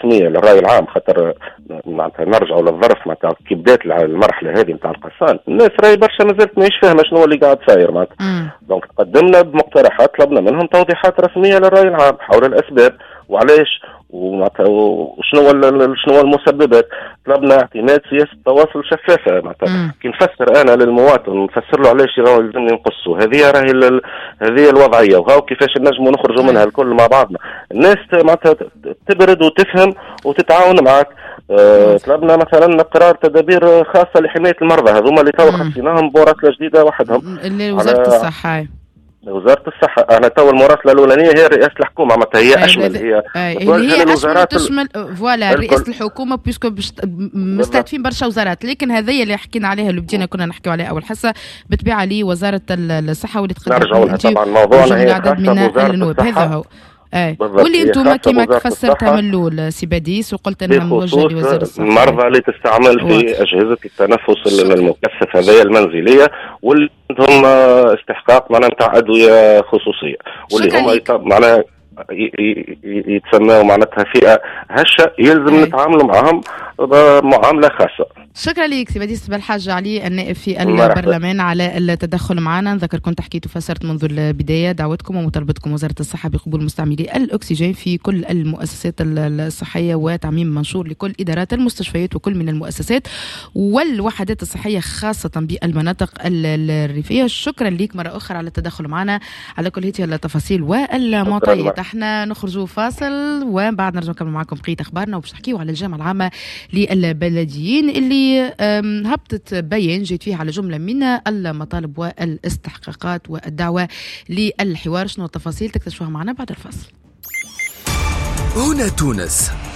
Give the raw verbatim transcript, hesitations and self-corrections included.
رسميه للراي العام، خاطر معناتها نرجعوا للظرف معناتها كي بدات المرحله هذه نتاع القسان، الناس راهي برشا مازالت ماهيش فاهمه شنو اللي قاعد صاير معناتها. دونك قدمنا بمقترحات، طلبنا منهم توضيحات رسميه للراي العام حول الاسباب وعلاش وشنو شنو المسببات. طلبنا اعتماد سياسه تواصل شفافه معناتها كي نفسر انا للمواطن نفسر له علاش لازمني نقصوا. هذه راهي هذه الوضعيه، وهاو كيفاش نجموا نخرجوا منها الكل مع بعضنا. الناس معناتها تبرد وتفهم وتتعاون معك. أه طلبنا مثلا قرار تدابير خاصه لحمايه المرضى، هذوما اللي تو خصيناهم بورصه جديده وحدهم اللي وزاره الصحه. وزارة الصحة أنا تو المراسلة الأولانية هي رئاسة الحكومة معناتها هي أشمل، هي اللي هي أشمل تشمل فوالا رئاسة الحكومة بيسكو مستهدفين برشا وزارات، لكن هذه اللي حكينا عليها اللي بدينا كنا نحكيو عليها أول حصة بالطبيعة لي وزارة الصحة واللي تقدم نرجعوا لها طبعا موضوعنا هي عدد من النواب. هذا هو اي واللي انتم كيما فسرتها من الاول سيباديس وقلت انها موجهه لوزاره الصحه المرضى اللي تستعمل في اجهزه التنفس المكثف هذه المنزليه واللي عندهم استحقاق معناها نتاع ادويه خصوصيه واللي هم معناها يتسموا معناتها فئه هشه يلزم أي. نتعاملوا معهم معامله خاصه. شكرا لك سي بديس بالحاج علي النائب في البرلمان على التدخل معنا. نذكر كنت حكيت وفسرت منذ البدايه دعوتكم ومطالبتكم وزاره الصحه بقبول مستعملي الاكسجين في كل المؤسسات الصحيه وتعميم منشور لكل ادارات المستشفيات وكل من المؤسسات والوحدات الصحيه خاصه بالمناطق الريفيه. شكرا لك مره اخرى على التدخل معنا على كل هذه التفاصيل والمعطيات. احنا نخرجوا فاصل وبعد نرجع نكمل معكم بقيه اخبارنا وباش نحكيو على الجامعه العامه للبلديين اللي هبطت بيان جيت فيه على جمله من المطالب والاستحقاقات والدعوه للحوار. شنو التفاصيل تكتشفوها معنا بعد الفاصل. هنا تونس